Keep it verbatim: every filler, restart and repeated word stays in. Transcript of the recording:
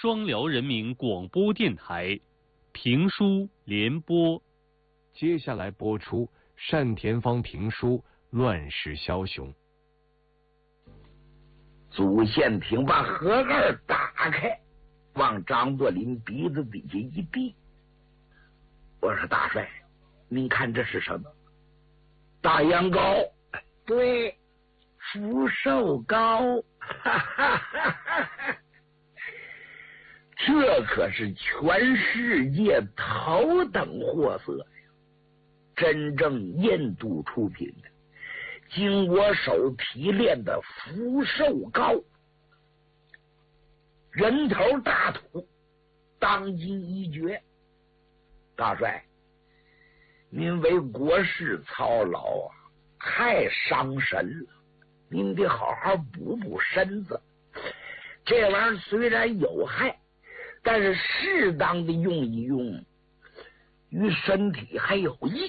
双辽人民广播电台评书联播。 接下来播出单田芳评书《乱世枭雄》。 祖宪平把盒盖打开，往张作霖鼻子底下一递。我说：“大帅，您看这是什么？”大羊羔。对，福寿膏。哈哈哈哈，这可是全世界头等货色呀！真正印度出品的，经我手提炼的福寿膏，人头大土，当今一绝。大帅，您为国事操劳啊，太伤神了，您得好好补补身子。这玩意儿虽然有害，但是适当的用一用，于身体还有益。